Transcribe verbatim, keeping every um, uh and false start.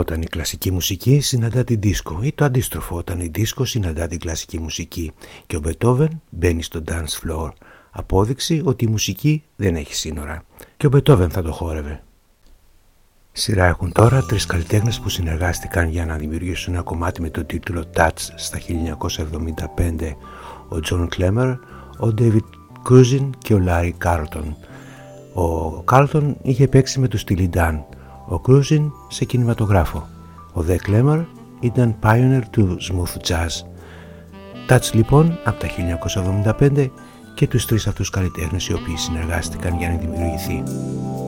όταν η κλασική μουσική συναντά την δίσκο ή το αντίστροφο όταν η δίσκο συναντά την κλασική μουσική και ο Μπετόβεν μπαίνει στο dance floor. Απόδειξη ότι η μουσική δεν έχει σύνορα. Και ο Μπετόβεν θα το χόρευε. Σειρά έχουν τώρα τρεις καλλιτέχνες που συνεργάστηκαν για να δημιουργήσουν ένα κομμάτι με το τίτλο Touch στα χίλια εννιακόσια εβδομήντα πέντε. Ο Τζον Κλέμερ, ο Ντέιβιντ Κρούζιν και ο Λάρι Κάρλτον. Ο Κάρλτον είχε παίξει με τους Steely Dan, ο Κρούζιν σε κινηματογράφο. Ο Δε Κλέμερ ήταν pioneer του smooth jazz. Touch λοιπόν από τα χίλια εννιακόσια εβδομήντα πέντε και τους τρεις αυτούς καλλιτέχνες οι οποίοι συνεργάστηκαν για να δημιουργηθεί.